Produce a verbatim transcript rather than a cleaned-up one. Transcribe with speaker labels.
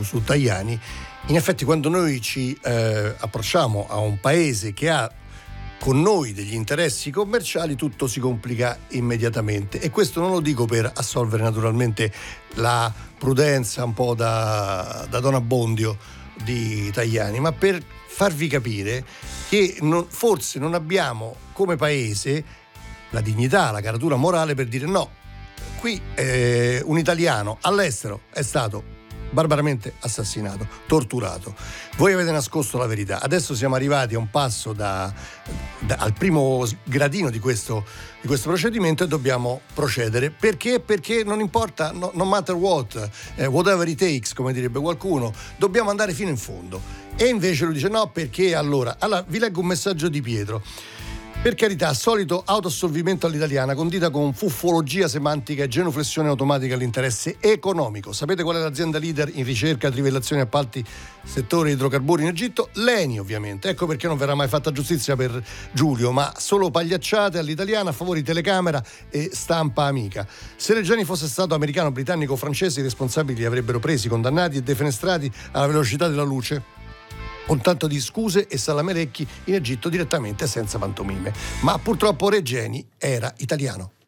Speaker 1: su Tajani. In effetti, quando noi ci eh, approcciamo a un paese che ha con noi degli interessi commerciali, tutto si complica immediatamente, e questo non lo dico per assolvere naturalmente la prudenza un po' da, da Don Abbondio di Tajani, ma per farvi capire che non, forse non abbiamo come paese la dignità, la caratura morale per dire no. Qui eh, un italiano all'estero è stato barbaramente assassinato, torturato. Voi avete nascosto la verità. Adesso siamo arrivati a un passo da, da, al primo gradino di questo, di questo procedimento, e dobbiamo procedere. Perché? Perché non importa, no, no matter what, eh, whatever it takes, come direbbe qualcuno, dobbiamo andare fino in fondo. E invece lui dice no, perché allora? Allora vi leggo un messaggio di Pietro. Per carità, solito autoassolvimento all'italiana, condita con fuffologia semantica e genuflessione automatica all'interesse economico. Sapete qual è l'azienda leader in ricerca, trivellazioni e appalti settore idrocarburi in Egitto? L'Eni, ovviamente. Ecco perché non verrà mai fatta giustizia per Giulio, ma solo pagliacciate all'italiana a favore di telecamera e stampa amica. Se Reggiani fosse stato americano, britannico o francese, i responsabili li avrebbero presi, condannati e defenestrati alla velocità della luce, con tanto di scuse e salamerecchi in Egitto, direttamente senza pantomime. Ma purtroppo Reggiani era italiano.